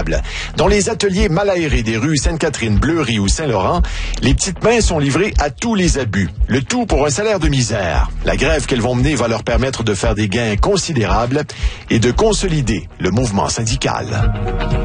confortable. Dans les ateliers mal aérés des rues Sainte-Catherine, Bleury ou Saint-Laurent, les petites mains sont livrées à tous les abus. Le tout pour un salaire de misère. La grève qu'elles vont mener va leur permettre de faire des gains considérables et de consolider le mouvement syndical.